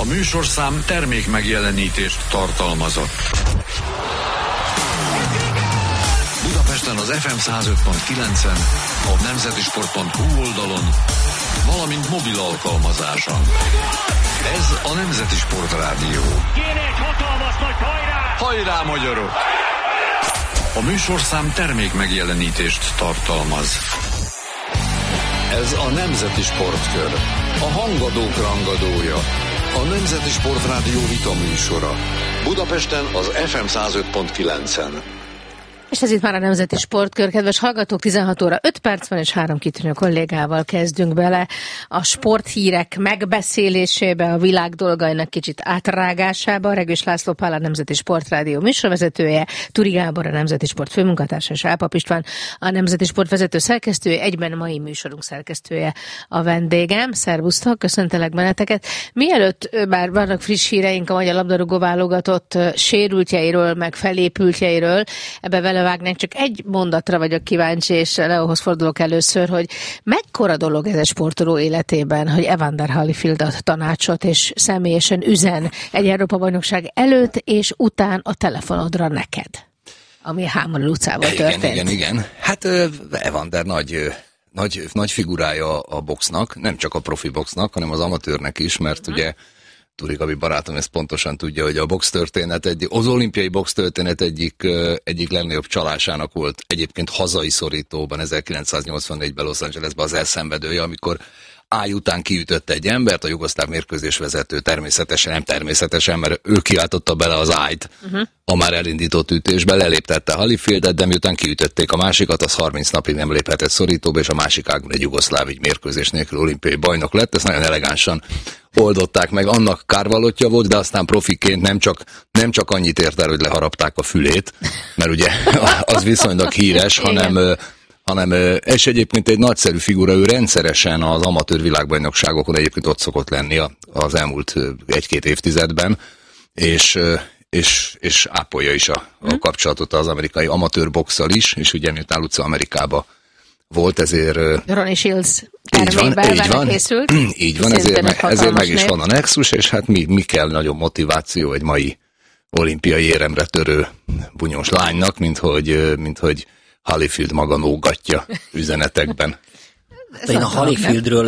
műsorszám termék megjelenítést tartalmazott. Budapesten az FM 105.9-en, a nemzetisport.hu oldalon, valamint mobil alkalmazáson. Ez a Nemzeti Sport Rádió. Kéne egy hatalmas nagy hajrá! Hajrá, magyarok! A műsorszám termék megjelenítést tartalmaz. Ez a Nemzeti Sportkör. A hangadók rangadója. A Nemzeti Sport Rádió vita műsora. Budapesten az FM 105.9-en. És ez itt már a Nemzeti Sportkör. Kedves hallgatók, 16 óra 5 perc van, és 3 kitűnő kollégával kezdünk bele a sporthírek megbeszélésébe, a világ dolgainak kicsit átrágásába. Regős László Pál, a Nemzeti Sportrádió műsorvezetője, Turi Gábor, a Nemzeti Sport főmunkatársa, és Álpap István, a Nemzeti Sport vezető szerkesztője, egyben mai műsorunk szerkesztője a vendégem. Szervusztok, köszöntelek benneteket. Mielőtt, bár vannak friss híreink a magyar labdarúgó válogatott sérültjeiről, meg felépültjeiről, ebbe vele vágnánk, csak egy mondatra vagyok kíváncsi, és Leóhoz fordulok először, hogy mekkora dolog ez egy sportoló életében, hogy Evander Holyfield ad tanácsot, és személyesen üzen egy Európa-bajnokság előtt és után a telefonodra neked, ami Hámon utcában történt. Igen. Hát Evander nagy figurája a boxnak, nem csak a profi boxnak, hanem az amatőrnek is, mert ugye Turi Gabi barátom ezt pontosan tudja, hogy a boxtörténet az olimpiai boxtörténet egyik legnagyobb csalásának volt egyébként hazai szorítóban 1984-ben Los Angelesben az elszenvedője, amikor áj után kiütötte egy embert, a jugoszláv mérkőzés vezető nem természetesen, mert ő kiáltotta bele az ájt a már elindított ütésbe, leléptette Holyfieldet, de miután kiütötték a másikat, az 30 napig nem léphetett szorítóba, és a másik ágban egy jugoszláv így mérkőzés nélkül olimpiai bajnok lett. Ezt nagyon elegánsan oldották meg, annak kárvallottja volt, de aztán profiként nem csak annyit ért el, hogy leharapták a fülét, mert ugye az viszonylag híres, hanem és egyébként egy nagyszerű figura, ő rendszeresen az amatőr világbajnokságokon egyébként ott szokott lenni az elmúlt 1-2 évtizedben, és ápolja is a kapcsolatot az amerikai amatőr boxszal is, és ugye miután Luca Amerikába volt, ezért... Ronnie Shields termékben készült. Így van, ezért meg is van a nexus, és hát mi kell nagyobb motiváció egy mai olimpiai éremre törő bunyós lánynak, mint hogy Holyfield maga nógatja üzenetekben. Én a Holyfieldről